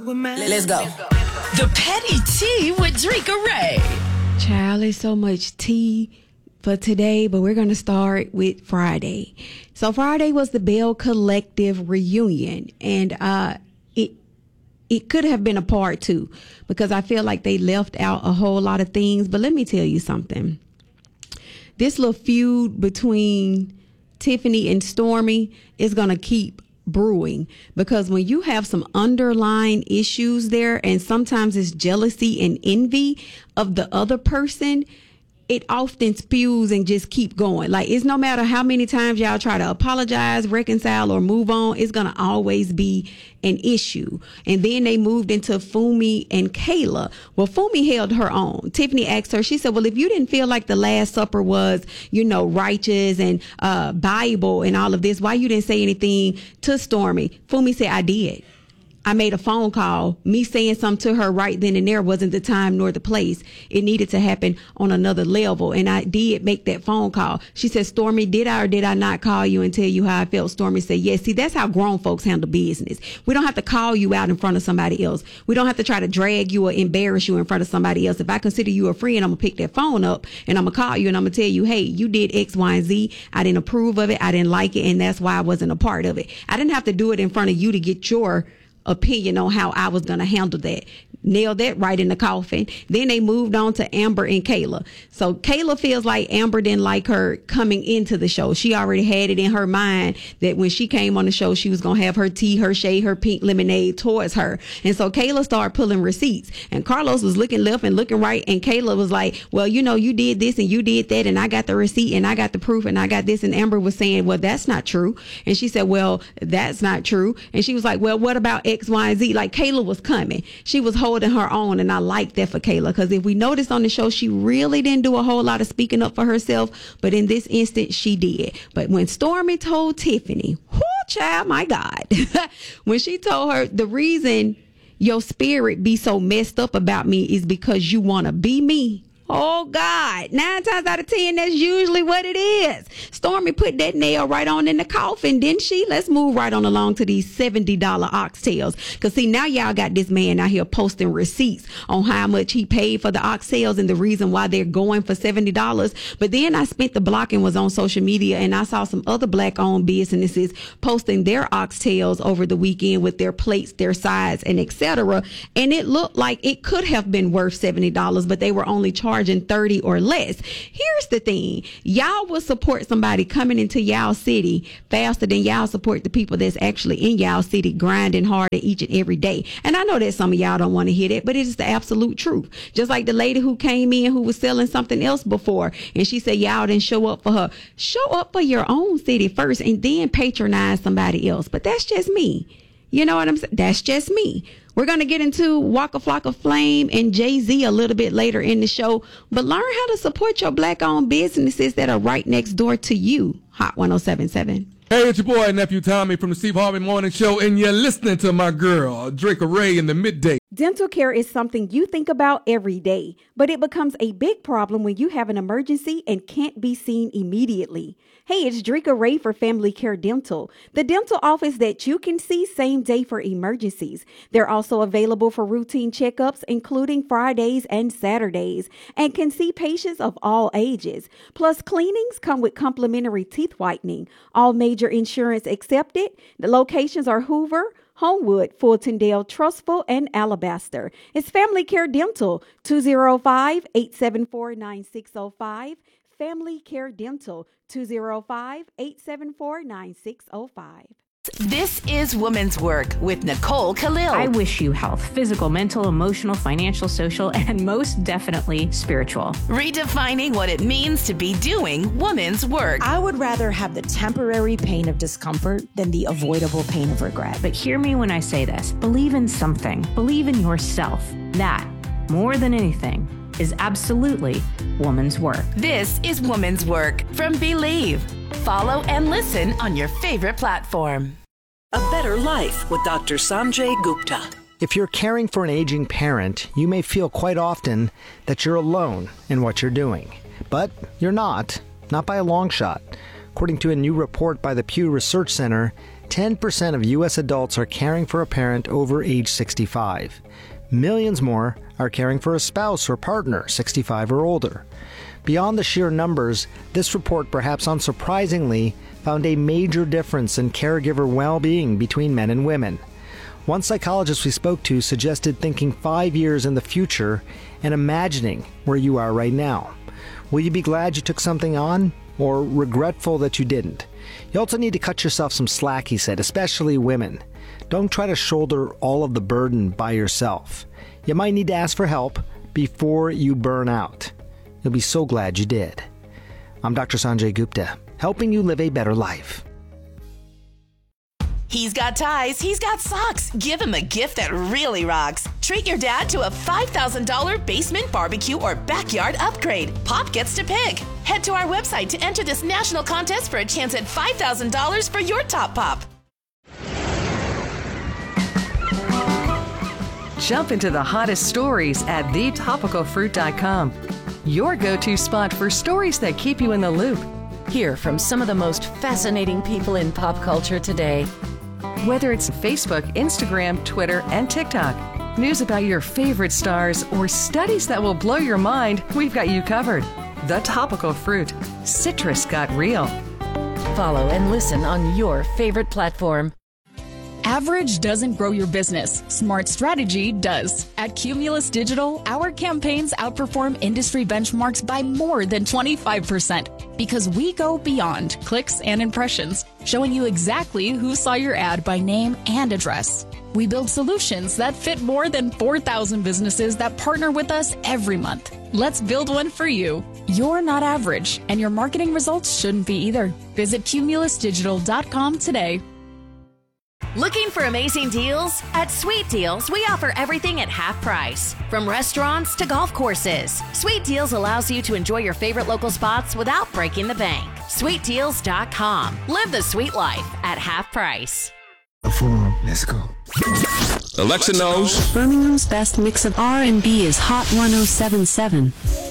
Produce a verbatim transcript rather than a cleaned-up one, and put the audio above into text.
Let's go. The Petty Tea with Drika Ray. Child, there's so much tea for today, but we're going to start with Friday. So Friday was the Bell Collective reunion, and uh, it it could have been a part two because I feel like they left out a whole lot of things. But let me tell you something. This little feud between Tiffany and Stormi is going to keep brewing, because when you have some underlying issues there, and sometimes it's jealousy and envy of the other person, it often spews and just keep going. Like, it's no matter how many times y'all try to apologize, reconcile, or move on, it's going to always be an issue. And then they moved into Fumi and Kayla. Well, Fumi held her own. Tiffany asked her, she said, well, if you didn't feel like the Last Supper was, you know, righteous and uh, Bible and all of this, why you didn't say anything to Stormi? Fumi said, I did. I made a phone call. Me saying something to her right then and there wasn't the time nor the place. It needed to happen on another level. And I did make that phone call. She said, Stormi, did I or did I not call you and tell you how I felt? Stormi said, yes. See, that's how grown folks handle business. We don't have to call you out in front of somebody else. We don't have to try to drag you or embarrass you in front of somebody else. If I consider you a friend, I'm going to pick that phone up and I'm going to call you and I'm going to tell you, hey, you did X, Y, and Z. I didn't approve of it. I didn't like it. And that's why I wasn't a part of it. I didn't have to do it in front of you to get your opinion on how I was going to handle that. Nailed that right in the coffin. Then they moved on to Amber and Kayla. So Kayla feels like Amber didn't like her coming into the show. She already had it in her mind that when she came on the show, she was going to have her tea, her shade, her pink lemonade towards her. And so Kayla started pulling receipts. And Carlos was looking left and looking right. And Kayla was like, well, you know, you did this and you did that. And I got the receipt and I got the proof and I got this. And Amber was saying, well, that's not true. And she said, well, that's not true. And she was like, well, what about X, Y, and Z? Like, Kayla was coming. She was holding her own, and I like that for Kayla, because if we noticed on the show, she really didn't do a whole lot of speaking up for herself, but in this instance she did. But when Stormi told Tiffany, whoo, child, my God, when she told her the reason your spirit be so messed up about me is because you want to be me. Oh, God. Nine times out of ten, that's usually what it is. Stormi put that nail right on in the coffin, didn't she? Let's move right on along to these seventy dollar oxtails. Because, see, now y'all got this man out here posting receipts on how much he paid for the oxtails and the reason why they're going for seventy dollars. But then I spent the block and was on social media, and I saw some other black-owned businesses posting their oxtails over the weekend with their plates, their sides, and et cetera. And it looked like it could have been worth seventy dollars, but they were only charging thirty or less. Here's the thing. Y'all will support somebody coming into y'all city faster than y'all support the people that's actually in y'all city grinding hard each and every day. And I know that some of y'all don't want to hear that, but it is the absolute truth. Just like the lady who came in who was selling something else before, and she said y'all didn't show up for her. Show up for your own city first and then patronize somebody else. But that's just me. You know what I'm saying? That's just me. We're going to get into Waka Flocka Flame and Jay-Z a little bit later in the show, but learn how to support your black-owned businesses that are right next door to you. Hot one oh seven point seven. Hey, it's your boy, Nephew Tommy from the Steve Harvey Morning Show, and you're listening to my girl, Drika Ray, in the midday. Dental care is something you think about every day, but it becomes a big problem when you have an emergency and can't be seen immediately. Hey, it's Drika Ray for Family Care Dental, the dental office that you can see same day for emergencies. They're also available for routine checkups, including Fridays and Saturdays, and can see patients of all ages. Plus, cleanings come with complimentary teeth whitening. All major insurance accepted. The locations are Hoover, Homewood, Fultondale, Trustful, and Alabaster. It's Family Care Dental, two oh five, eight seven four, nine six oh five. Family Care Dental, two oh five, eight seven four, nine six oh five. This is Women's Work with Nicole Khalil. I wish you health, physical, mental, emotional, financial, social, and most definitely spiritual. Redefining what it means to be doing women's work. I would rather have the temporary pain of discomfort than the avoidable pain of regret. But hear me when I say this. Believe in something. Believe in yourself. That, more than anything, is absolutely woman's work. This is Woman's Work from Believe. Follow and listen on your favorite platform. A Better Life with Doctor Sanjay Gupta. If you're caring for an aging parent, you may feel quite often that you're alone in what you're doing. But you're not, not by a long shot. According to a new report by the Pew Research Center, ten percent of U S adults are caring for a parent over age sixty-five. Millions more are caring for a spouse or partner sixty-five or older. Beyond the sheer numbers, this report, perhaps unsurprisingly, found a major difference in caregiver well-being between men and women. One psychologist we spoke to suggested thinking five years in the future and imagining where you are right now. Will you be glad you took something on, or regretful that you didn't? You also need to cut yourself some slack, he said, especially women. Don't try to shoulder all of the burden by yourself. You might need to ask for help before you burn out. You'll be so glad you did. I'm Doctor Sanjay Gupta, helping you live a better life. He's got ties, he's got socks. Give him a gift that really rocks. Treat your dad to a five thousand dollars basement barbecue or backyard upgrade. Pop gets to pick. Head to our website to enter this national contest for a chance at five thousand dollars for your top pop. Jump into the hottest stories at the topical fruit dot com. Your go-to spot for stories that keep you in the loop. Hear from some of the most fascinating people in pop culture today. Whether it's Facebook, Instagram, Twitter, and TikTok, news about your favorite stars, or studies that will blow your mind, we've got you covered. The Topical Fruit. Citrus got real. Follow and listen on your favorite platform. Average doesn't grow your business. Smart strategy does. At Cumulus Digital, our campaigns outperform industry benchmarks by more than twenty-five percent because we go beyond clicks and impressions, showing you exactly who saw your ad by name and address. We build solutions that fit more than four thousand businesses that partner with us every month. Let's build one for you. You're not average, and your marketing results shouldn't be either. Visit cumulus digital dot com today. Looking for amazing deals? At Sweet Deals, we offer everything at half price. From restaurants to golf courses, Sweet Deals allows you to enjoy your favorite local spots without breaking the bank. sweet deals dot com. Live the sweet life at half price. Let's go. Alexa knows Birmingham's best mix of R and B is Hot one oh seven point seven.